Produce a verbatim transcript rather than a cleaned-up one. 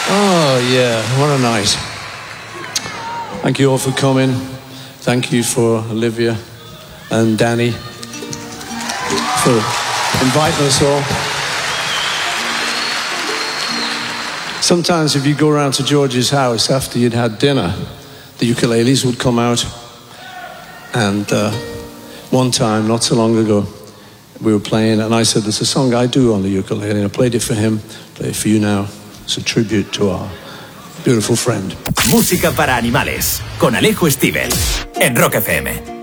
Oh, yeah, what a night. Thank you all for coming. Thank you for Olivia and Danny for inviting us all. Sometimes if you go around to George's house after you'd had dinner, the ukuleles would come out. And uh, one time, not so long ago, we were playing, and I said, there's a song I do on the ukulele, and I played it for him, play it for you now. It's a tribute to our beautiful friend. Música para animales, con Alejo Stivel, en Rock F M.